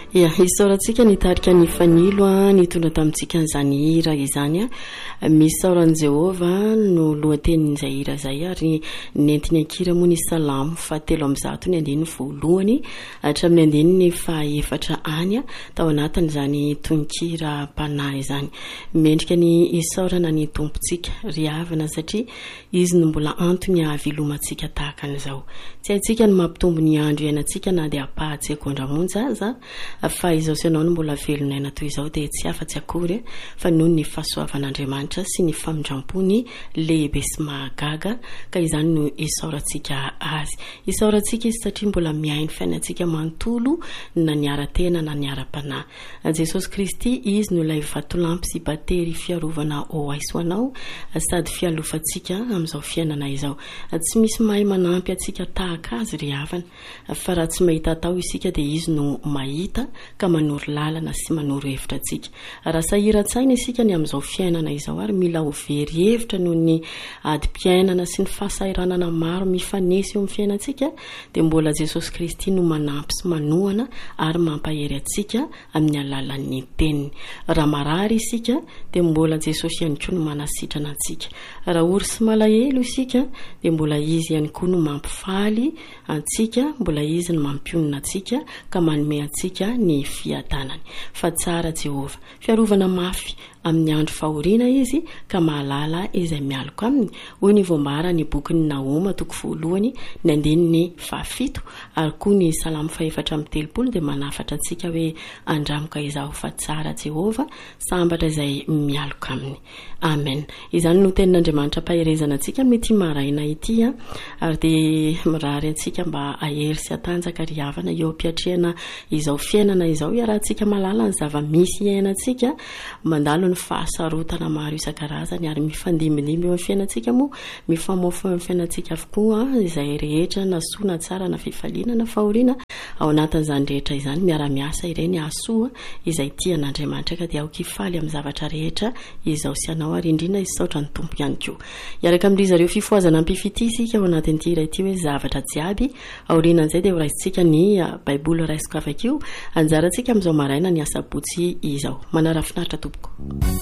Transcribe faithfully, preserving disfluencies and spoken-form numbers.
ia isaorantsika nitarika ny fanilo a nitondra tamintsika n'izany hira izany a misy saoran'i Jehova no lohatenin'izay hira zay ary nentiny akira moa ny salamo fahatelo amby zato ny andiny voalohany hatramin'ny andiny fahaefatra any a tao anatin'izany tononkira mpanahy izany mendrika ny isaorana ny tompontsika riavana satria izy no mbola antony ahavelomantsika tahaka an'izao tsy haintsika ny mampitombo ny andro iainantsika na dia apahatseko andramonja aza fa izao sianao no mbola velonaina toy izao dia tsy afa-tsy akory fa noho ny fahasoavan'Andriamanitra sy ny famindrampony lehibe sy mahagaga ka izany no isaorantsika azy isaorantsika izy satria mbola miainy fiainantsika manontolo na niara-tena na niara-panahy Jesosy Kristy izy no ilay vatolampy sy batery fiarovana ao aiso anao sady fialofantsika amin'izao fiainana izao tsy misy mahay manampy atsika tahaka azy ry havana fa raha tsy mahita atao isika dia izy no mahita ka manoro lalana sy manoro hevitra atsika raha sahiran-tsaina isika ny amin'izao fiainana izao ary mila ho very hevitra noho ny adi-piainana sy ny fahasahiranana maro mifanesy eo amin'ny fiainantsika dia mbola Jesosy Kristy no manampy sy manohana ary mampahery atsika amin'ny alalan'ny teniny raha marary isika dia mbola Jesosy ihany koa no manasitrana antsika raha ory sy malahelo isika dia mbola izy ihany koa no mampifaly antsika mbola izy no mampionona antsika ka manome antsika ny fiadanany fa tsara Jehova fiarovana mafy amin'ny andro fahoriana izy ka mahalala izay mialoko aminy hoy ny voambara ny bokin'ny Naoma toko voalohany ny andininy fahafito ary koa ny salamo faefatra amby telopolo dia manafatra antsika hoe andramoka izaho fa tsara Jehova sambatra izay mialoko aminy amen izany no tenin'Andriamanitra paherezana antsika mety maraina ity a ary dia mirary antsika mba ahery sy atanjaka ry havana eo ampiatrehana izao fiainana izao iarahantsika malala ny zava-misy iainantsika mandalo ny fahasarotana maro isan-karazany ary mifandimbilimy eo amin'ny fiainantsika moa mifamofo eo amin'ny fiainantsika avokoa izay rehetra na soa na tsara na fifaliana na fahoriana ao anatin'izany rehetra izany miara-miasa ireny asoa izay tian'Andriamanitra ka dia aokifaly amin'ny zavatra rehetra izao sy anao ary indrindra isaotra ny tompo ihany koa iaraka amin'ireo zareo fifoazana ampifity isika ao anatin'ity iray ity hoe zavatra jiaby aorianan'izay dia horaisintsika ny baiboly raisiko avakio anjarantsika amin'izao maraina ny asabotsy izao manara finaritra tompoko